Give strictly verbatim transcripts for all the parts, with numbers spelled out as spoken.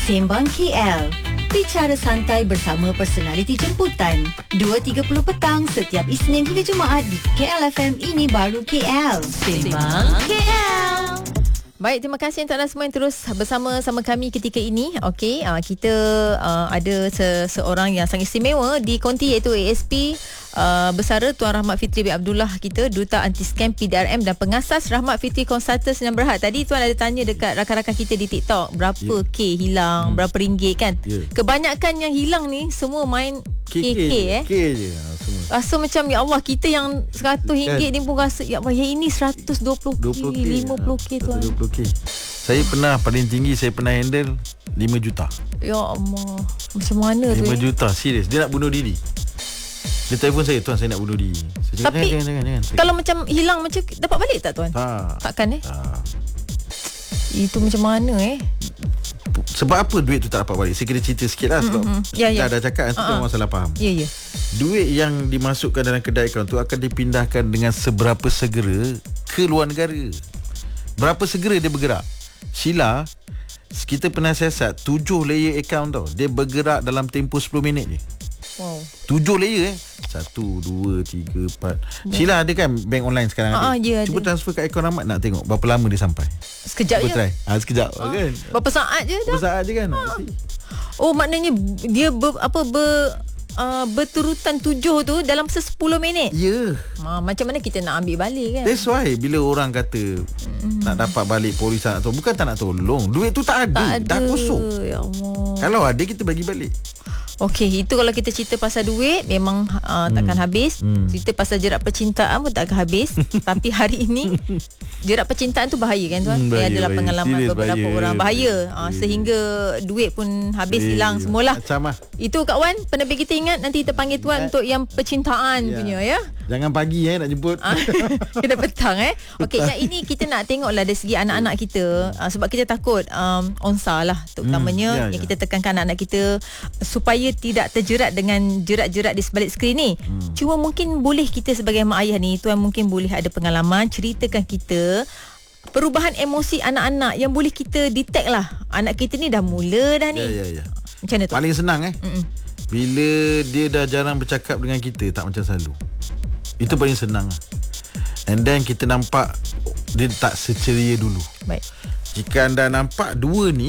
Sembang K L. Bicara santai bersama personaliti jemputan. dua tiga puluh petang setiap Isnin hingga Jumaat di K L F M. Ini baru K L. Sembang K L. Baik, terima kasih untuk anda semua yang terus bersama sama kami ketika ini. Okey, uh, kita uh, ada se- seorang yang sangat istimewa di konti iaitu A S P uh, Bersara Tuan Rahmat Fitri bin Abdullah kita, Duta Anti-Scam P D R M dan pengasas Rahmat Fitri Consultants Sdn Bhd. Tadi Tuan ada tanya dekat rakan-rakan kita di TikTok berapa yeah. K hilang, hmm. berapa ringgit kan. Yeah. Kebanyakan yang hilang ni semua main K K, K K eh. K je semua. Rasa macam ya Allah, kita yang seratus ringgit ni pun rasa ya Allah, yang ini seratus dua puluh K, lima puluh K Tuan. seratus dua puluh K. Saya pernah paling tinggi saya pernah handle lima juta. Ya Allah, macam mana tu? lima juta, serius. Dia nak bunuh diri. Dia telefon saya, tuan saya nak bunuh diri. Saya cakap, tapi jangan, jangan, jangan, jangan. Kalau macam hilang macam dapat balik tak tuan? Tak. Takkan eh? Tak. Itu macam mana eh? Sebab apa duit tu tak dapat balik? Saya kena cerita sikit lah. Sebab mm-hmm. yeah, yeah. dah, dah cakap nanti uh-huh. orang salah faham. Ya, yeah, ya yeah. Duit yang dimasukkan dalam kedai akaun tu akan dipindahkan dengan seberapa segera ke luar negara. Berapa segera dia bergerak? Sheila, kita pernah siasat tujuh layer account tau. Dia bergerak dalam tempoh sepuluh minit je. Wow. Tujuh layer eh. Satu, dua, tiga, empat. Yeah. Sheila ada kan bank online sekarang uh-huh, ada. Yeah, cuba ada. Transfer kat akaun Rahmat, nak tengok berapa lama dia sampai. Sekejap cuba je. Try. Ha, sekejap uh, kan. Berapa saat je dah? Berapa saat je kan. Uh. Oh, maknanya dia ber, apa ber Uh, berturutan tujuh tu dalam sepuluh minit. Ya. Yeah. Ha, macam mana kita nak ambil balik kan? That's why bila orang kata mm. nak dapat balik polis tak nak tolong, bukan tak nak tolong, duit tu tak ada, tak dah ada. kosong. Ya Allah. Kalau ada kita bagi balik. Okey, itu kalau kita cerita pasal duit memang uh, takkan hmm. habis. Hmm. Cerita pasal jerat percintaan pun takkan habis. Tapi hari ini jerat percintaan tu bahaya kan tuan? Hmm, bahaya, Dia adalah bahaya. Pengalaman Serius beberapa bahaya. orang bahaya. bahaya. Uh, sehingga duit pun habis bahaya. hilang semualah. Macam lah. Itu Kak Wan, penerbit kita ingat nanti kita panggil tuan ya. untuk yang percintaan ya. punya ya. Jangan pagi eh nak jemput. Kena petang eh. Okey, yang ini kita nak tengoklah dari segi anak-anak kita uh, sebab kita takut um, onsa lah terutamanya hmm, ya, yang ya. kita tekankan anak-anak kita supaya tidak terjerat dengan jerat-jerat di sebalik skrin ni. Hmm. Cuma mungkin boleh kita sebagai mak ayah ni, tuan mungkin boleh ada pengalaman, ceritakan kita perubahan emosi anak-anak yang boleh kita detect lah. Anak kita ni dah mula dah ni. Ya, ya, ya. Macam mana tu? Paling senang eh. Mm-mm. Bila dia dah jarang bercakap dengan kita, tak macam selalu. Itu paling senang lah. And then kita nampak dia tak seceria dulu. Baik. Jika anda nampak dua ni,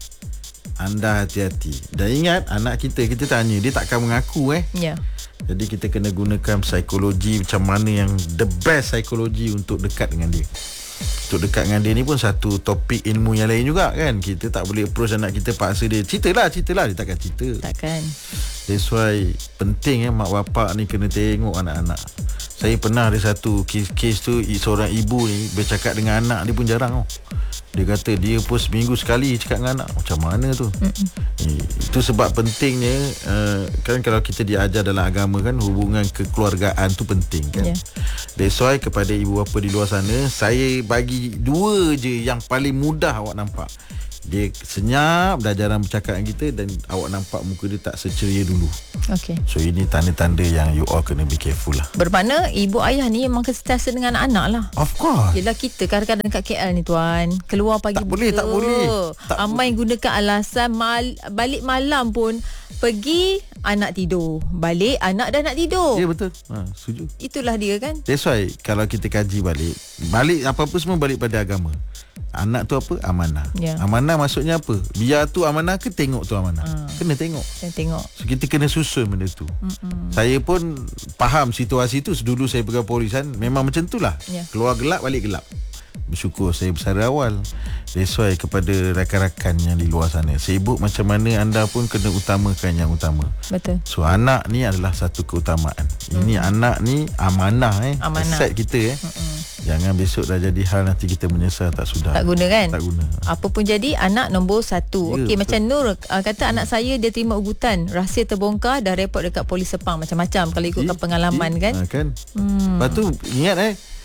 anda hati-hati. Dan ingat, anak kita, kita tanya, dia takkan mengaku eh. Ya. Jadi kita kena gunakan psikologi macam mana yang the best psikologi untuk dekat dengan dia. Untuk dekat dengan dia ni pun satu topik ilmu yang lain juga kan. Kita tak boleh approach anak kita paksa dia, ceritalah, ceritalah, dia takkan cerita. Takkan. That's why penting eh mak bapak ni kena tengok anak-anak. Saya pernah ada satu kes-kes tu, seorang ibu ni bercakap dengan anak dia pun jarang tau. Dia kata dia pun seminggu sekali cakap dengan anak. Macam mana tu? Eh, itu sebab pentingnya uh, kan kalau kita diajar dalam agama kan, hubungan kekeluargaan tu penting kan. Yeah. That's why kepada ibu bapa di luar sana, saya bagi dua je yang paling mudah awak nampak. Dia senyap, dah jarang bercakap dengan kita, dan awak nampak muka dia tak seceria dulu. Okay. So ini tanda-tanda yang you all kena be careful lah. Bermakna ibu ayah ni memang sentiasa dengan anak-anak lah. Of course. Yelah, kita kadang-kadang kat K L ni tuan, keluar pagi tak buta. Boleh, tak boleh. Tak Amai boleh. Gunakan alasan mal, balik malam pun pergi, anak tidur. Balik, anak dah nak tidur. Ya, betul. Ha, setuju. Itulah dia kan. That's why kalau kita kaji balik, balik apa-apa semua balik pada agama. Anak tu apa? Amanah. Ya. Amanah maksudnya apa? Biar tu amanah ke tengok tu amanah? Ha. Kena tengok. Kena tengok. So kita kena susun benda tu. Mm-mm. Saya pun faham situasi tu. Dulu saya pegang polis kan, memang macam tu lah. Ya. Keluar gelap, balik gelap. Bersyukur saya bersara awal. That's why kepada rakan-rakan yang di luar sana, sibuk macam mana anda pun kena utamakan yang utama. Betul. So anak ni adalah satu keutamaan. Mm. Ini anak ni amanah eh. Amanah. Aset kita eh. Mm-mm. Jangan besok dah jadi hal nanti kita menyesal tak sudah. Tak guna kan? Tak guna. Apa pun jadi, anak nombor satu. Ya, okey, macam Nur uh, kata anak saya dia terima ugutan, rahsia terbongkar, dah report dekat polis Sepang macam-macam kalau ikutkan ya, pengalaman ya, kan. Ha, kan. Hmm. Lepas tu ingat eh,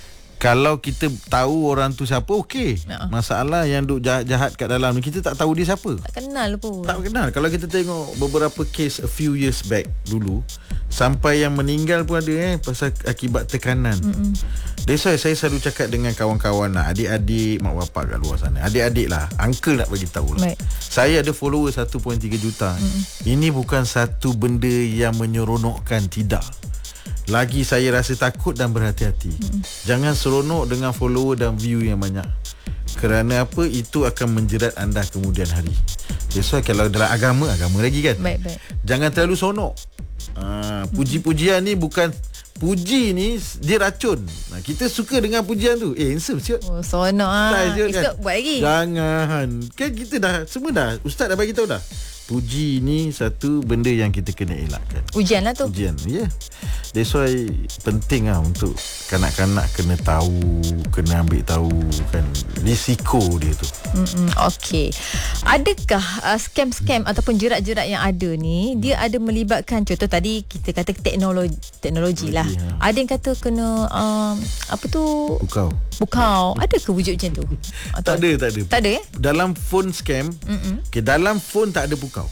Kalau kita tahu orang tu siapa, okey. Uh-uh. Masalah yang duk jahat-jahat kat dalam ni, kita tak tahu dia siapa. Tak kenal pun. Tak kenal. Kalau kita tengok beberapa kes a few years back dulu, sampai yang meninggal pun ada eh pasal akibat tekanan. Mm-mm. That's why saya selalu cakap dengan kawan-kawan lah, adik-adik, mak bapak kat luar sana, adik-adik lah, uncle nak bagi tahu lah. Baik. Saya ada follower satu perpuluhan tiga juta. Mm-mm. Ini bukan satu benda yang menyeronokkan, tidak. Lagi saya rasa takut dan berhati-hati. Mm-mm. Jangan seronok dengan follower dan view yang banyak. Kerana apa? Itu akan menjerat anda kemudian hari. That's why kalau dalam agama, agama lagi kan. Baik, baik. Jangan terlalu sonok. Ha, puji-pujian ni bukan, puji ni dia racun. Nah, kita suka dengan pujian tu. Eh, handsome siot. Oh, sonok ah. Esok kan? buat lagi. Jangan. Kan kita dah, semua dah, ustaz dah bagi tahu dah. Puji ni satu benda yang kita kena elakkan. Ujian lah tu. Ujian, ya. Yeah. That's why penting lah untuk kanak-kanak kena tahu, kena ambil tahu kan risiko dia tu. Mm-mm, okay. Adakah uh, scam-scam ataupun jerat-jerat yang ada ni, dia ada melibatkan, contoh tadi kita kata teknologi, teknologi lah. Ha. Ada yang kata kena um, apa tu? Bukau. Bukau. Ada ke wujud macam tu? Tak ada, tak ada. Tak ada eh? Dalam phone scam, okay, dalam phone tak ada pukau.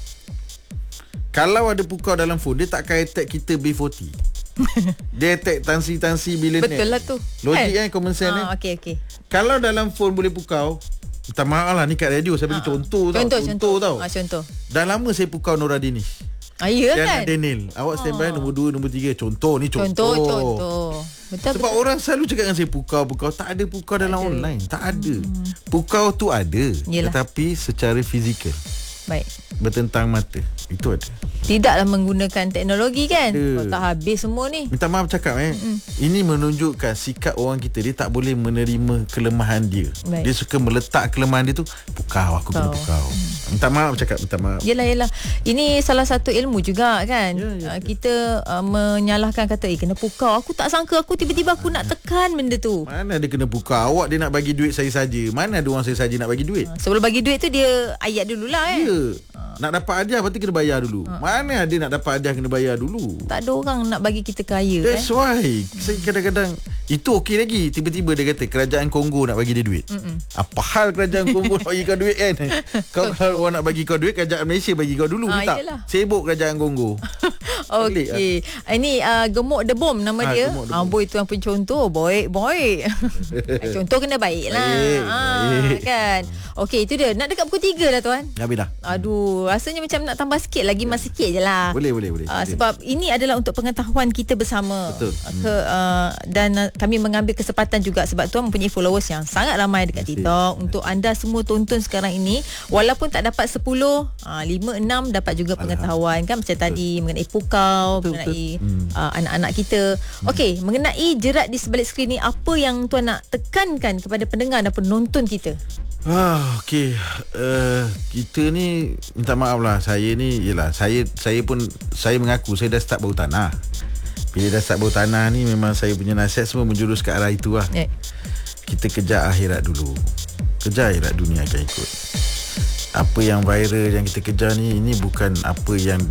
Kalau ada pukau dalam phone, dia tak akan attack kita B empat puluh. Dia attack tansi-tansi billionaire. Betul lah tu. Logik kan, common sense ah, eh. okay, okay. Kalau dalam phone boleh pukau, minta maaf lah, ni kat radio saya bagi ah, contoh, contoh tau. Contoh, Contoh tau. Ah, contoh. Dah lama saya pukau Nora Danish. Ah, ya Dan kan? Daniel. Awak standby ah. nombor dua, nombor tiga. Contoh ni contoh. Contoh, contoh. Betul, Sebab betul. orang selalu cakap dengan saya pukau-pukau. Tak ada pukau tak dalam ada. Online. Tak ada. Hmm. Pukau tu ada. Yelah. Tetapi secara fizikal. Baik. Bertentang mata. Itu ada. Tidaklah menggunakan teknologi kan. Ada. Kau tak habis semua ni. Minta maaf cakap eh. Mm-mm. Ini menunjukkan sikap orang kita. Dia tak boleh menerima kelemahan dia. Baik. Dia suka meletak kelemahan dia tu. Pukau, aku kena pukau. Hmm. Minta maaf cakap, minta maaf. Yelah, yelah. Ini salah satu ilmu juga kan. Ya, ya, ya. Kita uh, menyalahkan kata, eh kena pukau. Aku tak sangka, aku tiba-tiba aku nak tekan benda tu. Mana ada kena pukau. Awak dia nak bagi duit saya saja. Mana ada orang saya saja nak bagi duit. Sebelum bagi duit tu dia ayat dululah eh. Ya. Nak dapat hadiah berarti kena bayar dulu. Ha. Mana ada nak dapat hadiah kena bayar dulu. Tak ada orang nak bagi kita kaya. That's eh? why saya kadang-kadang itu okey lagi. Tiba-tiba dia kata kerajaan Kongo nak bagi dia duit. Mm-mm. Apa hal kerajaan Kongo nak bagi kau duit kan? Kau kalau orang nak bagi kau duit, kerajaan Malaysia bagi kau dulu. Ha, tak? Sibuk kerajaan Kongo. Okey. Ini uh, gemuk the bomb nama ha, dia. Ah, boy tu yang pun contoh. Baik, baik. Contoh kena baik lah. Baik, ha, baik. Kan. Okey, itu dia. Nak dekat pukul tiga dah tuan. Habis dah. Aduh, rasanya macam nak tambah sikit lagi, mas sikit je lah. Boleh, boleh, boleh. Uh, sebab ini adalah untuk pengetahuan kita bersama. Betul. Ke, uh, dan uh, kami mengambil kesempatan juga sebab tuan mempunyai followers yang sangat ramai dekat Masih. TikTok. Masih. Untuk anda semua tonton sekarang ini, walaupun tak dapat sepuluh, uh, lima, enam dapat juga pengetahuan kan macam betul. Tadi mengenai pukau, betul, mengenai betul. Uh, anak-anak kita. Hmm. Okey, mengenai jerat di sebalik skrin ni, apa yang tuan nak tekankan kepada pendengar dan penonton kita? Ah, okey. Uh, kita ni minta maaf lah. Saya ni yalah, saya saya pun saya mengaku saya dah start bau tanah. Bila dah start bau tanah ni memang saya punya nasihat semua menjurus ke arah itu lah. Yeah. Kita kejar akhirat dulu. Kejar akhirat, dunia akan ikut. Apa yang viral yang kita kejar ni, ini bukan apa yang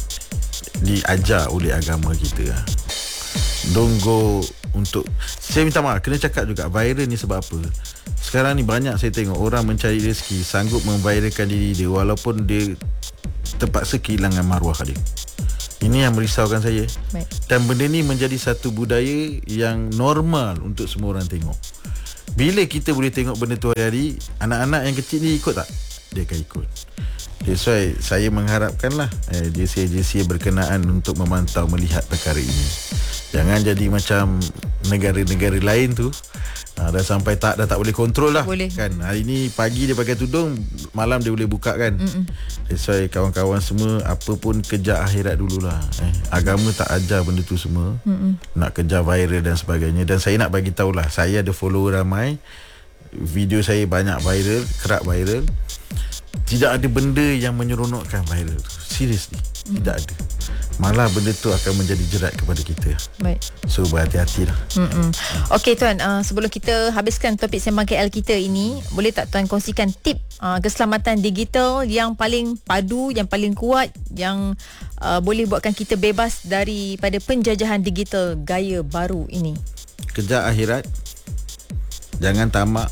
diajar oleh agama kita lah. Don't go untuk, saya minta maaf, kena cakap juga viral ni sebab apa. Sekarang ni banyak saya tengok orang mencari rezeki, sanggup memviralkan diri dia walaupun dia terpaksa kehilangan maruah dia. Ini yang merisaukan saya. Baik. Dan benda ni menjadi satu budaya yang normal untuk semua orang tengok. Bila kita boleh tengok benda tu hari-hari, anak-anak yang kecil ni ikut tak? Dia akan ikut. That's why saya mengharapkan lah eh, J C J C berkenaan untuk memantau, melihat perkara ini. Jangan jadi macam negara-negara lain tu. Ha, dah sampai tak dah tak boleh kontrol lah. Boleh. Kan hari ni pagi dia pakai tudung, malam dia boleh buka kan. Mm-mm. That's why kawan-kawan semua, apa pun kejar akhirat dululah. Eh, agama tak ajar benda tu semua. Mm-mm. Nak kejar viral dan sebagainya. Dan saya nak bagi tahulah, saya ada follower ramai. Video saya banyak viral, kerap viral. Tidak ada benda yang menyeronokkan viral tu. Seriously, mm. tidak ada. Malah benda tu akan menjadi jerat kepada kita. Baik. So berhati-hatilah. Mm-mm. Okey tuan, uh, sebelum kita habiskan topik Sembang K L kita ini, boleh tak tuan kongsikan tip uh, keselamatan digital yang paling padu, yang paling kuat, yang uh, boleh buatkan kita bebas daripada penjajahan digital gaya baru ini? Kejar akhirat, Jangan tamak.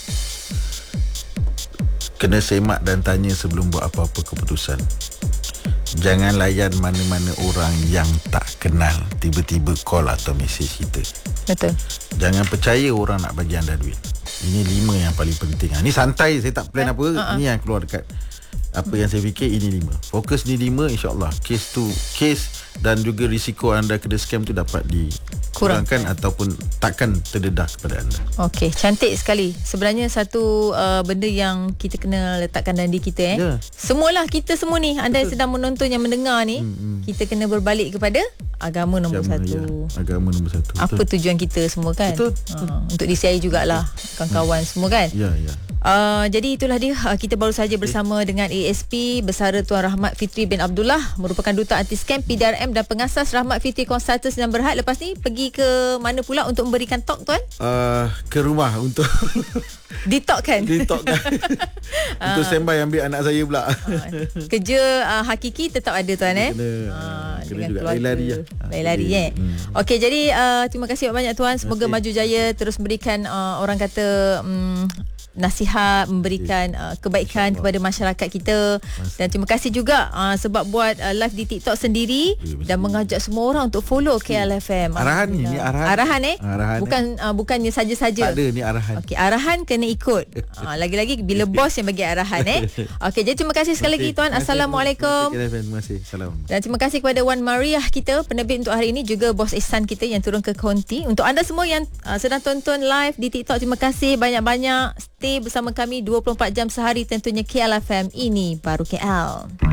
Kena semak dan tanya sebelum buat apa-apa keputusan. Jangan layan mana-mana orang yang tak kenal tiba-tiba call atau mesej kita. Betul. Jangan percaya orang nak bagi anda duit. Ini lima yang paling penting. Ini santai, saya tak plan apa. uh-uh. Ini yang keluar dekat apa yang saya fikir. Ini lima. Fokus ni lima, insyaAllah Kes tu, kes dan juga risiko anda kena scam tu dapat dikurangkan ataupun takkan terdedah kepada anda. Okey, cantik sekali. Sebenarnya satu uh, benda yang kita kena letakkan dalam diri kita eh. Ya. Semualah kita semua ni, anda yang sedang menonton, yang mendengar ni, hmm, hmm. kita kena berbalik kepada agama nombor agama, satu. Ya. Agama nombor satu. Apa Betul. tujuan kita semua kan? Betul. Uh, untuk D C I jugalah, kawan-kawan hmm. semua kan? Ya, ya. Uh, jadi itulah dia, uh, kita baru saja bersama dengan A S P bersara Tuan Rahmat Fitri bin Abdullah, merupakan Duta Anti Scam P D R M dan pengasas Rahmat Fitri Consultants dan Berhad. Lepas ni pergi ke mana pula untuk memberikan talk Tuan? Uh, ke rumah untuk Di-talk kan? Di-talk kan. Untuk standby ambil anak saya pula. uh, Kerja uh, hakiki tetap ada Tuan eh? Kena, uh, kena juga lari-lari lah. Lari-lari eh hmm. Okey, jadi uh, terima kasih banyak Tuan. Semoga maju jaya, terus berikan uh, orang kata um, nasihat, memberikan uh, kebaikan kepada masyarakat kita. Masih. Dan terima kasih juga uh, sebab buat uh, live di TikTok sendiri Masih. dan mengajak semua orang untuk follow K L F M. Arahan ni, ni arahan. Arahan eh? Arahan bukan eh? uh, bukannya saja-saja. Tak ada, ni arahan. Okey, arahan kena ikut. uh, lagi-lagi bila bos yang bagi arahan eh. Okey, jadi terima kasih sekali okay. lagi Tuan. Assalamualaikum. Terima kasih. Salam. Dan terima kasih kepada Wan Mariah kita, penerbit untuk hari ini, juga Bos Ihsan kita yang turun ke konti. Untuk anda semua yang uh, sedang tonton live di TikTok, terima kasih banyak-banyak. Stay bersama kami dua puluh empat jam sehari tentunya. K L F M, ini baru K L.